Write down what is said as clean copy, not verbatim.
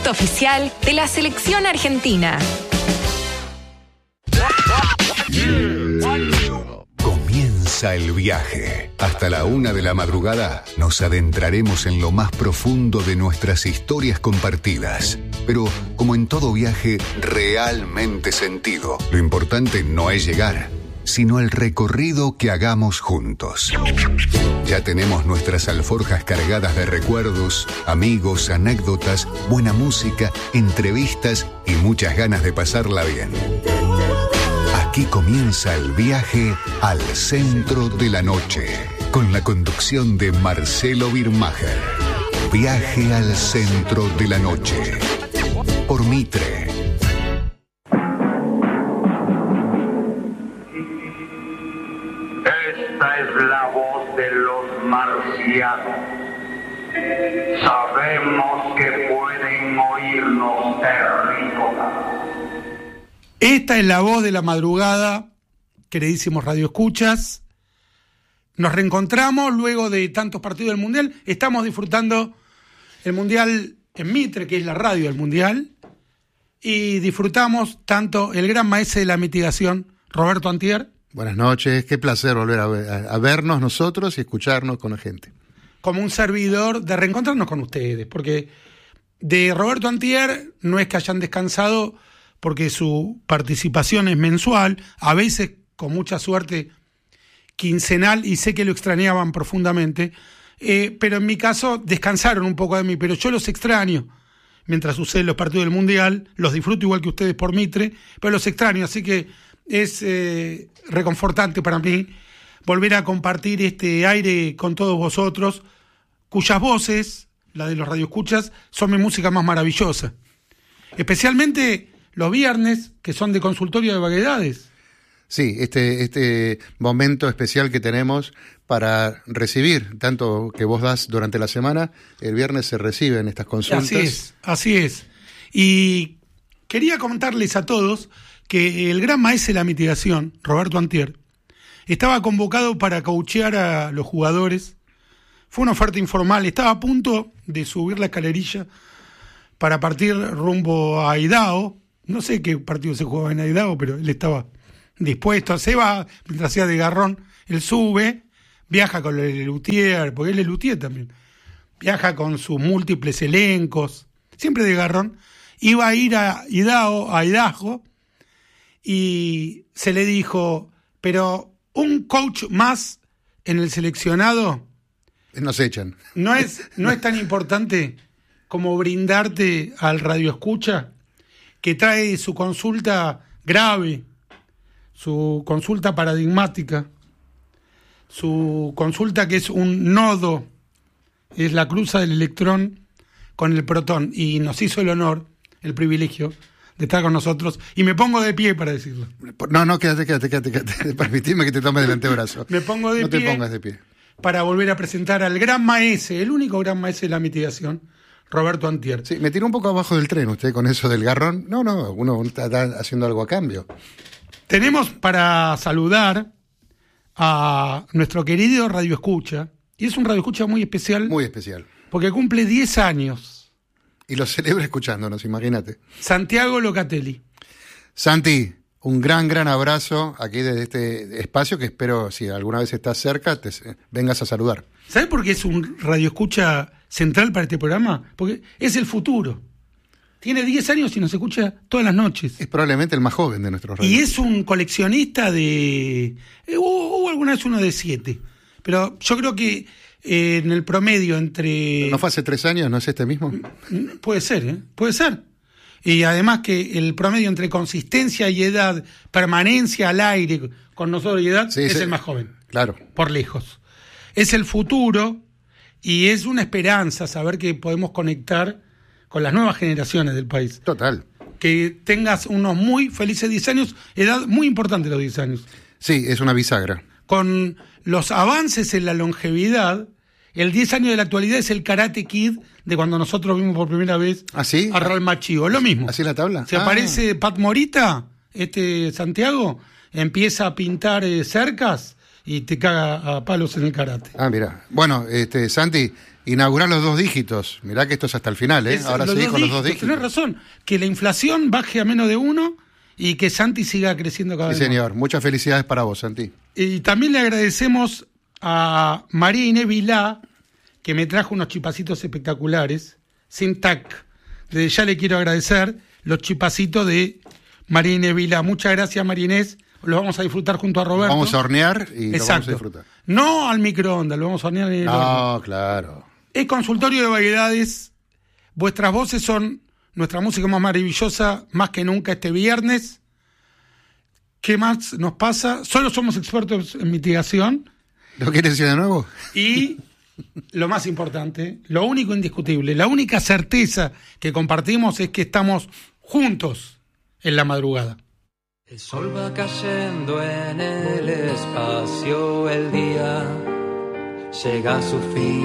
producto oficial de la selección argentina. Comienza el viaje. Hasta la 1 de la madrugada nos adentraremos en lo más profundo de nuestras historias compartidas. Pero, como en todo viaje, realmente sentido. Lo importante no es llegar, sino el recorrido que hagamos juntos. Ya tenemos nuestras alforjas cargadas de recuerdos, amigos, anécdotas, buena música, entrevistas y muchas ganas de pasarla bien. Aquí comienza el viaje al centro de la noche, con la conducción de Marcelo Birmacher. Viaje al centro de la noche, por Mitre. Esta es la voz de los marcianos. Sabemos que pueden oírnos terrícolas. Esta es la voz de la madrugada, queridísimos radioescuchas. Nos reencontramos luego de tantos partidos del Mundial. Estamos disfrutando el Mundial en Mitre, que es la radio del Mundial. Y disfrutamos tanto el gran maestro de la mitigación, Roberto Antier. Buenas noches, qué placer volver a vernos nosotros y escucharnos con la gente. Como un servidor de reencontrarnos con ustedes, porque de Roberto Antier no es que hayan descansado, porque su participación es mensual, a veces con mucha suerte quincenal, y sé que lo extrañaban profundamente, pero en mi caso descansaron un poco de mí, pero yo los extraño mientras suceden los partidos del Mundial, los disfruto igual que ustedes por Mitre, pero los extraño, así que es reconfortante para mí volver a compartir este aire con todos vosotros, cuyas voces, la de los radioescuchas, son mi música más maravillosa, especialmente los viernes, que son de consultorio de vaguedades. Sí, este momento especial que tenemos para recibir, tanto que vos das durante la semana, el viernes se reciben estas consultas. Así es. Y quería comentarles a todos que el gran maestro de la mitigación, Roberto Antier, estaba convocado para coachear a los jugadores. Fue una oferta informal, estaba a punto de subir la escalerilla para partir rumbo a Idaho. No sé qué partido se jugaba en Idaho, pero él estaba dispuesto. Se va, mientras hacía de garrón, él sube, viaja con el Lelutier, porque él es Lelutier también. Viaja con sus múltiples elencos, siempre de garrón. Iba a ir a Idaho, y se le dijo, pero un coach más en el seleccionado nos echan. No es tan importante como brindarte al radioescucha que trae su consulta grave, su consulta paradigmática, su consulta que es un nodo, es la cruza del electrón con el protón, y nos hizo el honor, el privilegio de estar con nosotros, y me pongo de pie para decirlo. No, quédate. Permitime que te tome del antebrazo. Me pongo de pie. No te pongas de pie. Para volver a presentar al gran maese, el único gran maese de la mitigación, Roberto Antier. Sí, me tiró un poco abajo del tren usted con eso del garrón. No, uno está haciendo algo a cambio. Tenemos para saludar a nuestro querido radioescucha, y es un radioescucha muy especial. Muy especial. Porque cumple 10 años. Y lo celebra escuchándonos, imagínate. Santiago Locatelli. Santi, un gran abrazo aquí desde este espacio que espero, si alguna vez estás cerca, te vengas a saludar. ¿Sabes por qué es un radioescucha central para este programa? Porque es el futuro. Tiene 10 años y nos escucha todas las noches. Es probablemente el más joven de nuestros radios. Y es un coleccionista de... Hubo alguna vez uno de 7. Pero yo creo que en el promedio entre... ¿No fue hace 3 años? ¿No es este mismo? Puede ser, puede ser. Y además que el promedio entre consistencia y edad, permanencia al aire con nosotros y edad, es el más joven. Claro. Por lejos. Es el futuro y es una esperanza saber que podemos conectar con las nuevas generaciones del país. Total. Que tengas unos muy felices 10 años, edad muy importante los 10 años. Sí, es una bisagra. Con los avances en la longevidad, el 10 años de la actualidad es el Karate Kid de cuando nosotros vimos por primera vez a Raúl Machío. Lo mismo. ¿Así la tabla? Se aparece Pat Morita, Santiago, empieza a pintar cercas y te caga a palos en el karate. Ah, mira. Bueno, Santi, inaugurar los 2 dígitos. Mirá que esto es hasta el final, ¿eh? Ahora sí con los 2 dígitos. Tenés razón, que la inflación baje a menos de 1 y que Santi siga creciendo cada vez más. Sí, señor. Muchas felicidades para vos, Santi. Y también le agradecemos a María Inés Vilá, que me trajo unos chipacitos espectaculares, sin tac. Desde ya le quiero agradecer los chipacitos de María Inés Vilá. Muchas gracias, María Inés. Los vamos a disfrutar junto a Roberto. Vamos a hornear y Exacto. lo vamos a disfrutar. No al microondas, lo vamos a hornear en el horno. No, claro. El consultorio de variedades. Vuestras voces son nuestra música más maravillosa, más que nunca este viernes. ¿Qué más nos pasa? Solo somos expertos en mitigación. ¿Lo quieres decir de nuevo? Y lo más importante, lo único indiscutible, la única certeza que compartimos es que estamos juntos en la madrugada. El sol va cayendo en el espacio, el día llega a su fin.